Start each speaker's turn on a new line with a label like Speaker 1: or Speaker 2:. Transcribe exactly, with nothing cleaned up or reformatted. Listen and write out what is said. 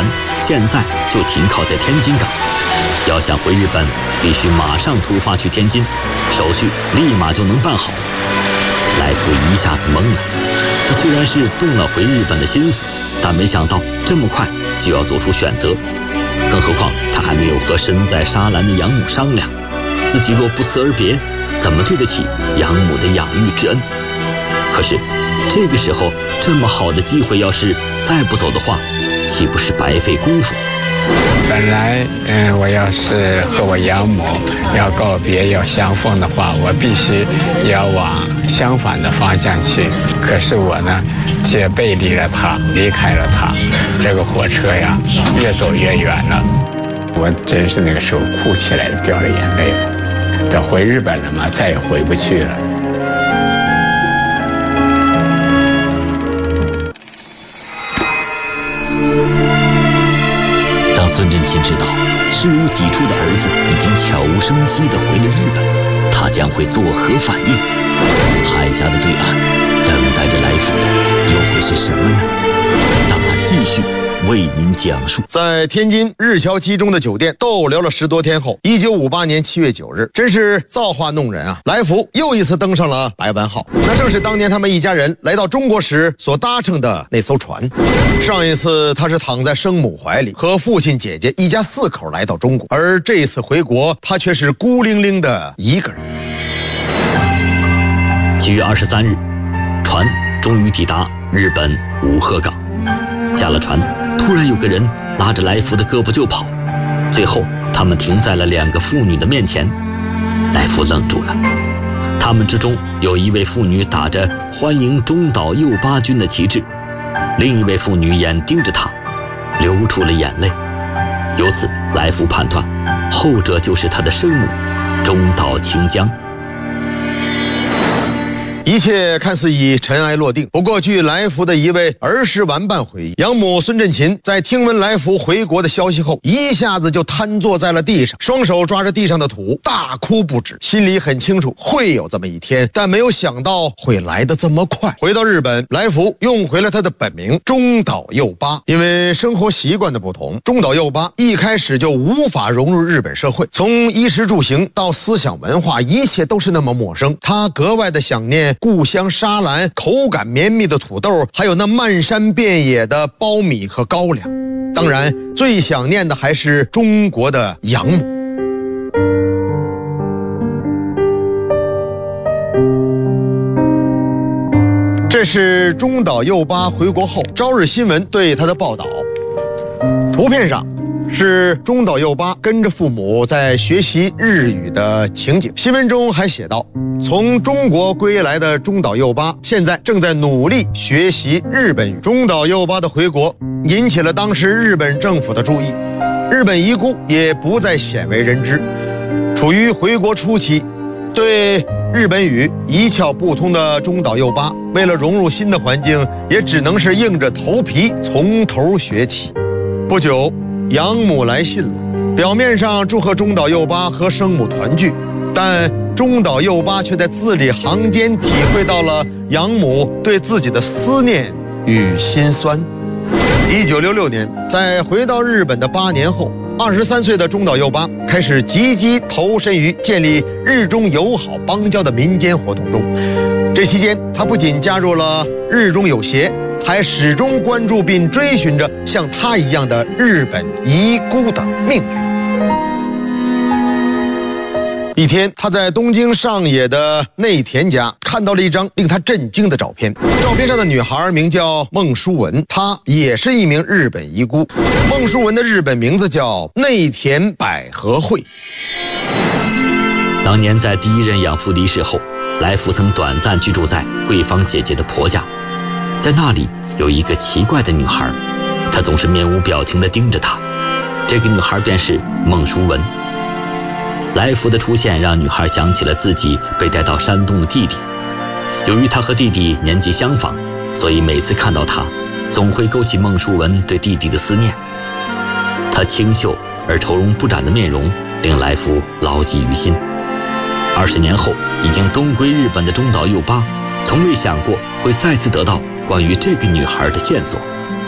Speaker 1: 船现在就停靠在天津港，要想回日本，必须马上出发去天津，手续立马就能办好。来福一下子懵了，他虽然是动了回日本的心思，但没想到这么快就要做出选择，更何况他还没有和身在沙兰的养母商量，自己若不辞而别，怎么对得起养母的养育之恩？可是这个时候这么好的机会，要是再不走的话，岂不是白费功夫？
Speaker 2: 本来嗯，我要是和我养母要告别要相逢的话，我必须要往相反的方向去，可是我呢却背离了他，离开了他，这个火车呀越走越远了，我真是那个时候哭起来掉了眼泪了。这回日本了嘛，再也回不去了。
Speaker 1: 当孙振琴知道事无己出的儿子已经悄无声息地回了日本，他将会作何反应？海峡的对岸等待着来福的又会是什么呢？档案继续为您讲述。
Speaker 3: 在天津日侨集中的酒店逗留了十多天后，一九五八年七月九日，真是造化弄人啊！来福又一次登上了白湾号，那正是当年他们一家人来到中国时所搭乘的那艘船。上一次他是躺在生母怀里，和父亲姐姐一家四口来到中国，而这一次回国，他却是孤零零的一个人。
Speaker 1: 七月二十三日，船终于抵达日本五鹤港。下了船，突然有个人拉着来福的胳膊就跑，最后他们停在了两个妇女的面前。来福愣住了，他们之中有一位妇女打着欢迎中岛右八军的旗帜，另一位妇女眼盯着他，流出了眼泪。由此来福判断，后者就是他的生母中岛晴江。
Speaker 3: 一切看似已尘埃落定，不过据来福的一位儿时玩伴回忆，养母孙振琴在听闻来福回国的消息后，一下子就瘫坐在了地上，双手抓着地上的土，大哭不止。心里很清楚会有这么一天，但没有想到会来得这么快。回到日本，来福用回了他的本名中岛佑八，因为生活习惯的不同，中岛佑八一开始就无法融入日本社会，从衣食住行到思想文化，一切都是那么陌生。他格外的想念故乡沙兰口感绵密的土豆，还有那漫山遍野的苞米和高粱。当然最想念的还是中国的养母。这是中岛佑八回国后朝日新闻对他的报道。图片上是中岛佑八跟着父母在学习日语的情景。新闻中还写道，从中国归来的中岛佑八现在正在努力学习日本语。中岛佑八的回国引起了当时日本政府的注意，日本遗孤也不再鲜为人知。处于回国初期，对日本语一窍不通的中岛佑八，为了融入新的环境，也只能是硬着头皮从头学起。不久，养母来信了，表面上祝贺中岛佑八和生母团聚，但中岛佑八却在字里行间体会到了养母对自己的思念与心酸。一九六六年，在回到日本的八年后，二十三岁的中岛佑八开始积极投身于建立日中友好邦交的民间活动中。这期间，他不仅加入了日中友协，还始终关注并追寻着像他一样的日本遗孤的命运。一天，他在东京上野的内田家看到了一张令他震惊的照片。照片上的女孩名叫孟淑文，她也是一名日本遗孤。孟淑文的日本名字叫内田百合惠。
Speaker 1: 当年在第一任养父离世后，来福曾短暂居住在桂芳姐姐的婆家，在那里有一个奇怪的女孩，她总是面无表情地盯着他。这个女孩便是孟淑文。来福的出现让女孩想起了自己被带到山东的弟弟，由于他和弟弟年纪相仿，所以每次看到他总会勾起孟淑文对弟弟的思念。他清秀而愁容不展的面容令来福牢记于心。二十年后已经东归日本的中岛佑八从未想过会再次得到关于这个女孩的线索。